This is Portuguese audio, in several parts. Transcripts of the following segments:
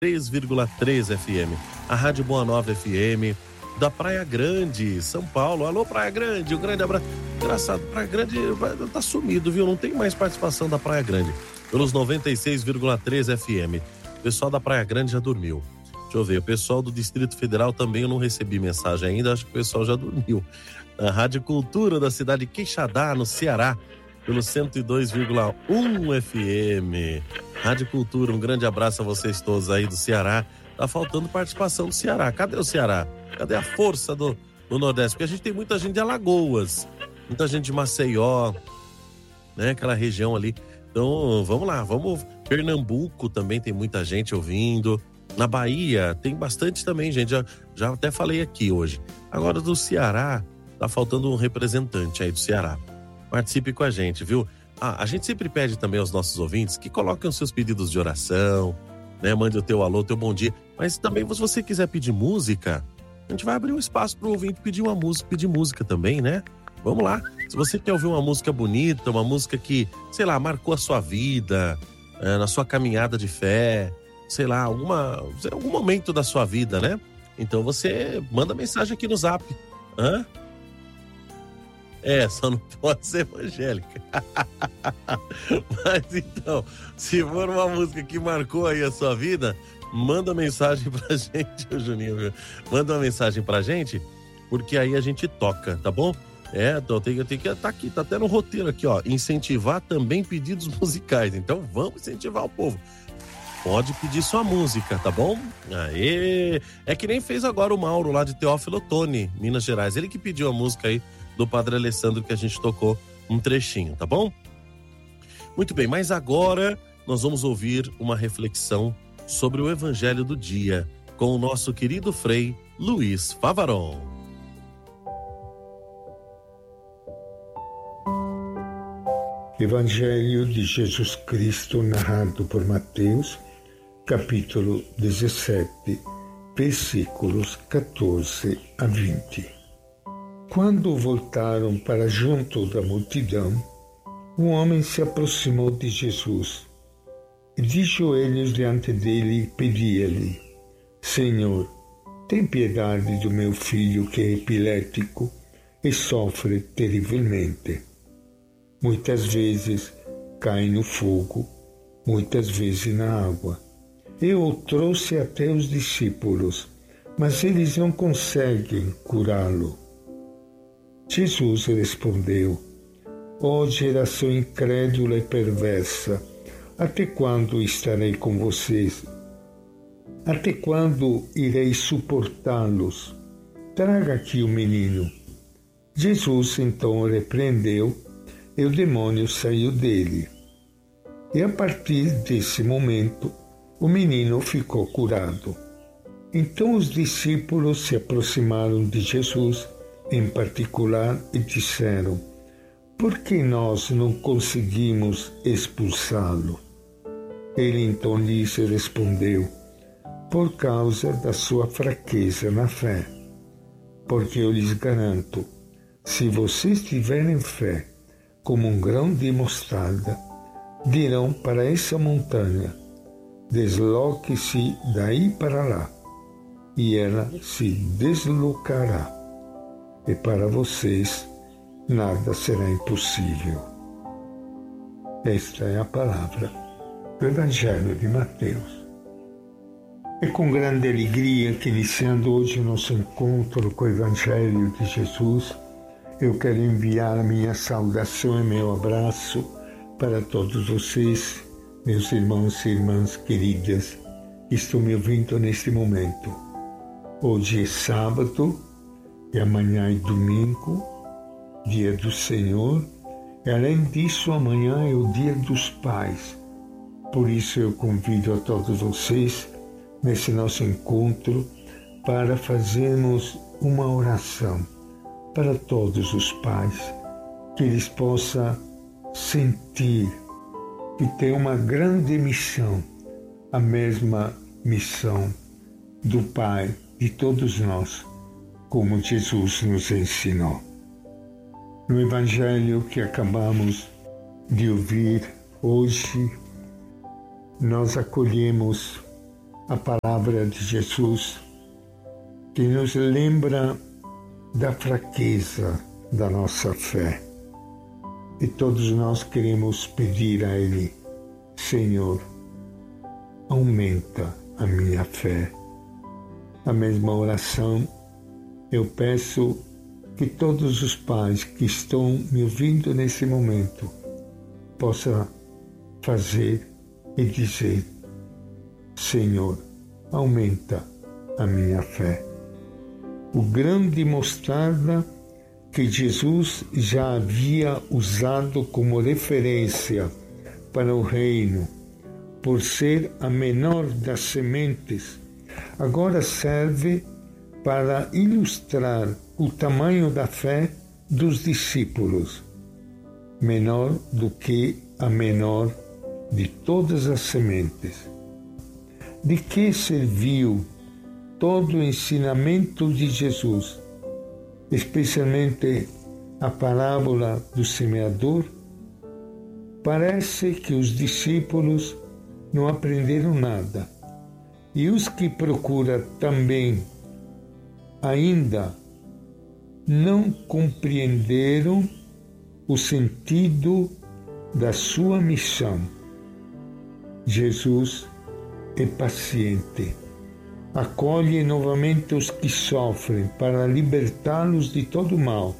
93,3 FM, a Rádio Boa Nova FM da Praia Grande, São Paulo. Alô, Praia Grande, um grande abraço. Engraçado, Praia Grande tá sumido, viu? Não tem mais participação da Praia Grande pelos 96,3 FM. O pessoal da Praia Grande já dormiu. Deixa eu ver, o pessoal do Distrito Federal também eu não recebi mensagem ainda, acho que o pessoal já dormiu. A Rádio Cultura da cidade de Quixadá, no Ceará, pelo 102,1 FM. Rádio Cultura, um grande abraço a vocês todos aí do Ceará. Tá faltando participação do Ceará. Cadê o Ceará? Cadê a força do Nordeste? Porque a gente tem muita gente de Alagoas, muita gente de Maceió, né? Aquela região ali. Então, vamos lá, vamos. Pernambuco também tem muita gente ouvindo. Na Bahia tem bastante também, gente. Já até falei aqui hoje. Agora do Ceará, tá faltando um representante aí do Ceará. Participe com a gente, viu? A gente sempre pede também aos nossos ouvintes que coloquem os seus pedidos de oração, né? Mande o teu alô, o teu bom dia. Mas também, se você quiser pedir música, a gente vai abrir um espaço pro ouvinte pedir uma música, pedir música também, né? Vamos lá. Se você quer ouvir uma música bonita, uma música que, sei lá, marcou a sua vida, na sua caminhada de fé, sei lá, algum momento da sua vida, né? Então você manda mensagem aqui no Zap. Só não pode ser evangélica. Mas então, se for uma música que marcou aí a sua vida, manda mensagem pra gente, Juninho, viu? Manda uma mensagem pra gente, porque aí a gente toca, tá bom? Então tem que estar aqui, tá até no roteiro aqui, ó, incentivar também pedidos musicais. Então vamos incentivar o povo. Pode pedir sua música, tá bom? Aê! É que nem fez agora o Mauro lá de Teófilo Otoni, Minas Gerais. Ele que pediu a música aí do Padre Alessandro que a gente tocou um trechinho, tá bom? Muito bem, mas agora nós vamos ouvir uma reflexão sobre o Evangelho do Dia com o nosso querido Frei Luiz Favaron. Evangelho de Jesus Cristo narrado por Mateus, capítulo 17, versículos 14 a 20. Quando voltaram para junto da multidão, um homem se aproximou de Jesus e de joelhos diante dele pedia-lhe: Senhor, tem piedade do meu filho que é epilético e sofre terrivelmente. Muitas vezes cai no fogo, muitas vezes na água. Eu o trouxe até os discípulos, mas eles não conseguem curá-lo. Jesus respondeu: Ó geração incrédula e perversa, até quando estarei com vocês? Até quando irei suportá-los? Traga aqui o menino. Jesus então o repreendeu e o demônio saiu dele. E a partir desse momento, o menino ficou curado. Então os discípulos se aproximaram de Jesus em particular e disseram: Por que nós não conseguimos expulsá-lo? Ele então lhes respondeu: Por causa da sua fraqueza na fé. Porque eu lhes garanto, se vocês tiverem fé como um grão de mostarda, dirão para essa montanha: desloque-se daí para lá, e ela se deslocará. E para vocês nada será impossível. Esta é a palavra do Evangelho de Mateus. É com grande alegria que, iniciando hoje o nosso encontro com o Evangelho de Jesus, eu quero enviar a minha saudação e meu abraço para todos vocês, meus irmãos e irmãs queridas, que estão me ouvindo neste momento. Hoje é sábado e amanhã é domingo, dia do Senhor, e além disso amanhã é o dia dos pais. Por isso eu convido a todos vocês, nesse nosso encontro, para fazermos uma oração para todos os pais, que eles possam sentir que tem uma grande missão, a mesma missão do Pai de todos nós, como Jesus nos ensinou. No Evangelho que acabamos de ouvir hoje, nós acolhemos a palavra de Jesus, que nos lembra da fraqueza da nossa fé. E todos nós queremos pedir a Ele: Senhor, aumenta a minha fé. A mesma oração eu peço que todos os pais que estão me ouvindo nesse momento possam fazer e dizer: Senhor, aumenta a minha fé. O grão de mostarda que Jesus já havia usado como referência para o reino, por ser a menor das sementes, agora serve para ilustrar o tamanho da fé dos discípulos, menor do que a menor de todas as sementes. De que serviu todo o ensinamento de Jesus, especialmente a parábola do semeador? Parece que os discípulos não aprenderam nada, e os que procuram também ainda não compreenderam o sentido da sua missão. Jesus é paciente, acolhe novamente os que sofrem para libertá-los de todo mal,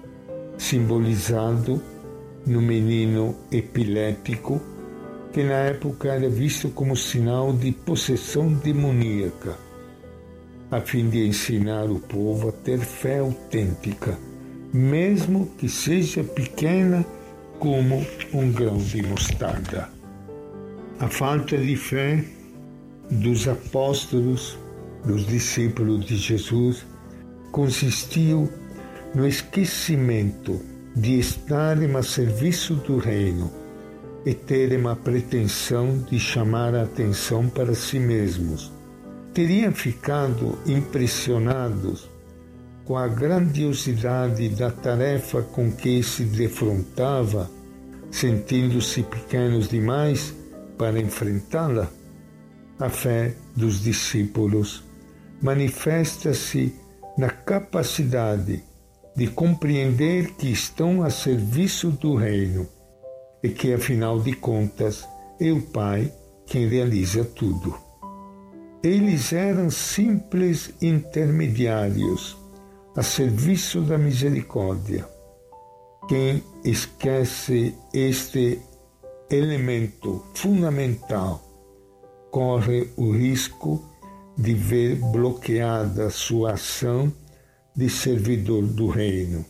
simbolizado no menino epilético, que na época era visto como sinal de possessão demoníaca, a fim de ensinar o povo a ter fé autêntica, mesmo que seja pequena como um grão de mostarda. A falta de fé dos apóstolos, dos discípulos de Jesus, consistiu no esquecimento de estarem a serviço do reino e terem a pretensão de chamar a atenção para si mesmos. Teriam ficado impressionados com a grandiosidade da tarefa com que se defrontava, sentindo-se pequenos demais para enfrentá-la. A fé dos discípulos manifesta-se na capacidade de compreender que estão a serviço do reino e que, afinal de contas, é o Pai quem realiza tudo. Eles eram simples intermediários a serviço da misericórdia. Quem esquece este elemento fundamental corre o risco de ver bloqueada sua ação de servidor do reino.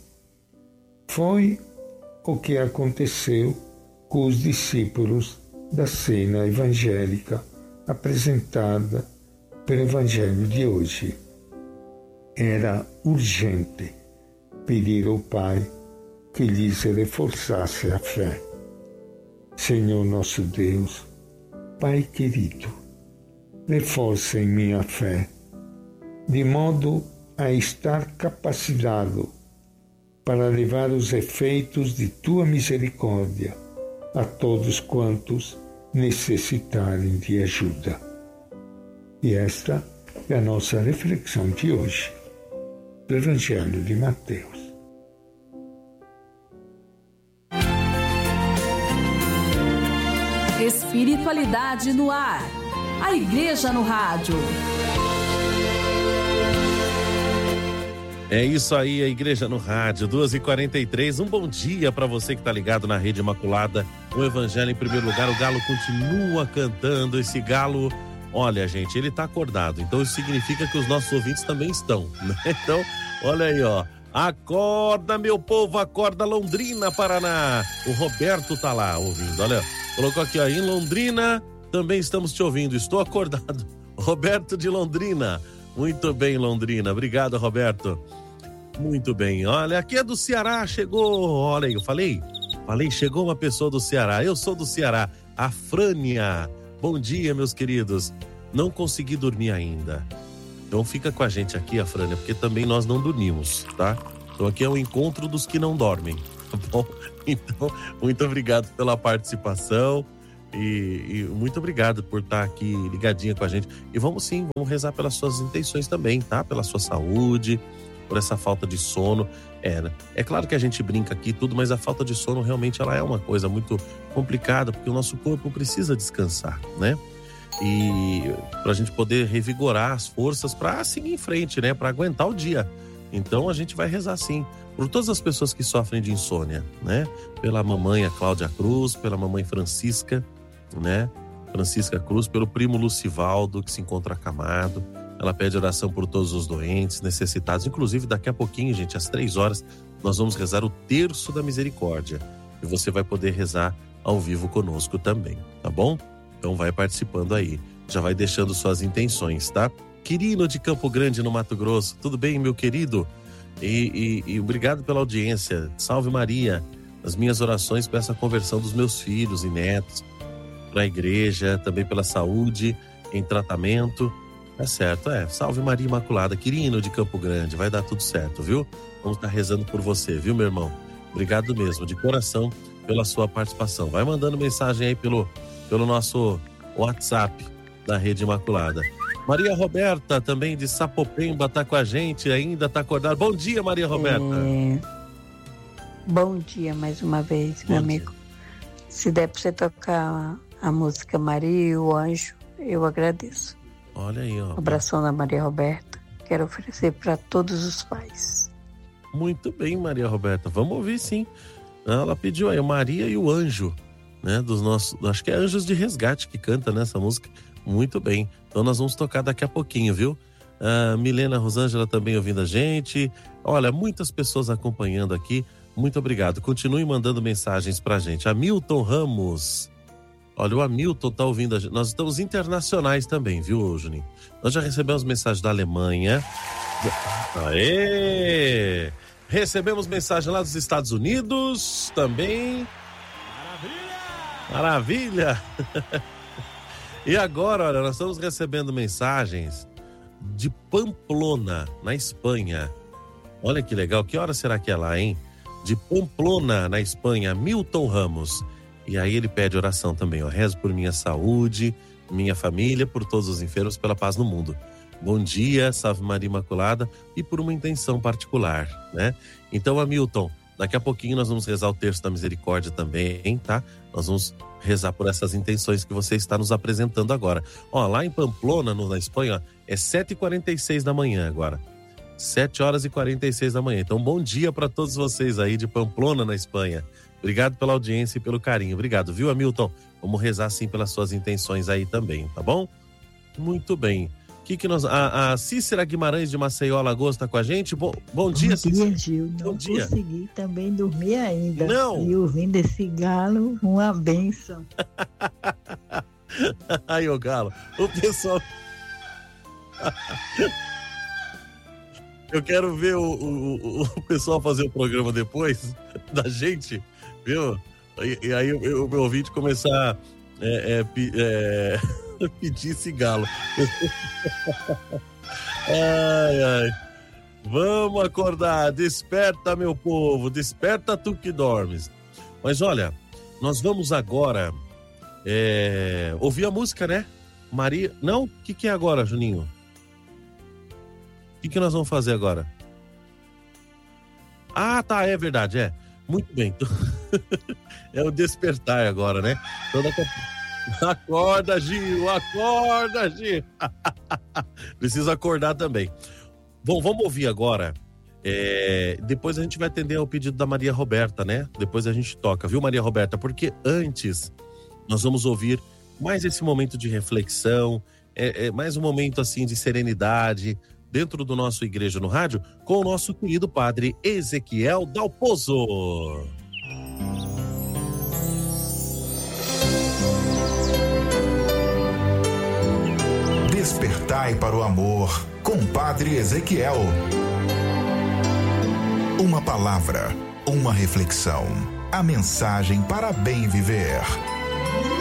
Foi o que aconteceu com os discípulos da cena evangélica apresentada pelo Evangelho de hoje. Era urgente pedir ao Pai que lhes reforçasse a fé. Senhor nosso Deus, Pai querido, reforça em minha fé, de modo a estar capacitado para levar os efeitos de Tua misericórdia a todos quantos necessitarem de ajuda. E esta é a nossa reflexão de hoje, do Evangelho de Mateus. Espiritualidade no ar. A Igreja no Rádio. É isso aí, a Igreja no Rádio, 2h43. Um bom dia para você que está ligado na Rede Imaculada. O Evangelho em primeiro lugar. O galo continua cantando. Esse galo, olha, gente, ele está acordado. Então isso significa que os nossos ouvintes também estão, né? Então, olha aí, ó. Acorda, meu povo, acorda, Londrina, Paraná. O Roberto tá lá ouvindo, olha. Colocou aqui, ó, em Londrina, também estamos te ouvindo. Estou acordado. Roberto de Londrina. Muito bem, Londrina. Obrigado, Roberto. Muito bem. Olha, aqui é do Ceará, chegou. Olha aí, eu falei, chegou uma pessoa do Ceará. Eu sou do Ceará, a Frânia. Bom dia, meus queridos. Não consegui dormir ainda. Então fica com a gente aqui, a Frânia, porque também nós não dormimos, tá? Então aqui é o encontro dos que não dormem, tá bom? Então, muito obrigado pela participação. E muito obrigado por estar aqui ligadinha com a gente. E vamos rezar pelas suas intenções também, tá? Pela sua saúde, por essa falta de sono. É claro que a gente brinca aqui tudo, mas a falta de sono realmente ela é uma coisa muito complicada, porque o nosso corpo precisa descansar, né? E pra gente poder revigorar as forças para seguir em frente, né? Para aguentar o dia. Então a gente vai rezar sim por todas as pessoas que sofrem de insônia, né? Pela mamãe Cláudia Cruz, pela mamãe Francisca, né? Francisca Cruz, pelo primo Lucivaldo, que se encontra acamado. Ela pede oração por todos os doentes, necessitados. Inclusive, daqui a pouquinho, gente, às 3h, nós vamos rezar o Terço da Misericórdia. E você vai poder rezar ao vivo conosco também, tá bom? Então vai participando aí. Já vai deixando suas intenções, tá? Quirino de Campo Grande, no Mato Grosso. Tudo bem, meu querido? E obrigado pela audiência. Salve Maria. As minhas orações para essa conversão dos meus filhos e netos, para a igreja, também pela saúde, em tratamento. Tá certo, Salve Maria Imaculada, Quirino de Campo Grande, vai dar tudo certo, viu? Vamos estar rezando por você, viu, meu irmão? Obrigado mesmo, de coração, pela sua participação. Vai mandando mensagem aí pelo nosso WhatsApp da Rede Imaculada. Maria Roberta, também de Sapopemba, tá com a gente, ainda tá acordada. Bom dia, Maria Roberta. Bom dia mais uma vez, meu amigo. Se der pra você tocar a música Maria e o Anjo, eu agradeço. Olha aí, ó. Abração da Maria Roberta. Quero oferecer para todos os pais. Muito bem, Maria Roberta. Vamos ouvir, sim. Ela pediu aí, Maria e o Anjo, né? Dos nossos, acho que é Anjos de Resgate que canta nessa música. Muito bem. Então nós vamos tocar daqui a pouquinho, viu? Milena Rosângela também ouvindo a gente. Olha, muitas pessoas acompanhando aqui. Muito obrigado. Continue mandando mensagens pra gente. Hamilton Ramos. Olha, o Hamilton tá ouvindo a gente. Nós estamos internacionais também, viu, Juninho? Nós já recebemos mensagem da Alemanha. Aê! Recebemos mensagem lá dos Estados Unidos também. Maravilha! E agora, olha, nós estamos recebendo mensagens de Pamplona, na Espanha. Olha que legal. Que hora será que é lá, hein? De Pamplona, na Espanha, Milton Ramos. E aí ele pede oração também, ó. Rezo por minha saúde, minha família, por todos os enfermos, pela paz no mundo. Bom dia, salve Maria Imaculada, e por uma intenção particular, né? Então, Hamilton, daqui a pouquinho nós vamos rezar o Terço da Misericórdia também, tá? Nós vamos rezar por essas intenções que você está nos apresentando agora. Ó, lá em Pamplona, na Espanha, ó, é 7h46 da manhã agora. 7h46 da manhã. Então, bom dia para todos vocês aí de Pamplona, na Espanha. Obrigado pela audiência e pelo carinho. Obrigado, viu, Hamilton? Vamos rezar sim pelas suas intenções aí também, tá bom? Muito bem. Que nós... A Cícera Guimarães de Maceió, Alagoas, tá com a gente? Bom dia, Cícera. Bom dia, Gil. Não consegui também dormir ainda. Não? E ouvindo esse galo, uma bênção. Aí, ô galo. O pessoal... Eu quero ver o pessoal fazer o programa depois da gente, viu? E aí o meu ouvinte começar pedir esse galo. Ai. Vamos acordar, desperta, meu povo, desperta tu que dormes. Mas olha, nós vamos agora ouvir a música, né? Maria... Não? O que é agora, Juninho? O que nós vamos fazer agora? Ah, tá, é verdade, Muito bem. É o despertar agora, né? Acorda, Gil, acorda, Gil. Precisa acordar também. Bom, vamos ouvir agora. Depois a gente vai atender ao pedido da Maria Roberta, né? Depois a gente toca, viu, Maria Roberta? Porque antes nós vamos ouvir mais esse momento de reflexão, mais um momento assim de serenidade, dentro do nosso Igreja no Rádio, com o nosso querido padre Ezequiel Dalpozo. Despertai para o amor, com Padre Ezequiel. Uma palavra, uma reflexão, a mensagem para bem viver.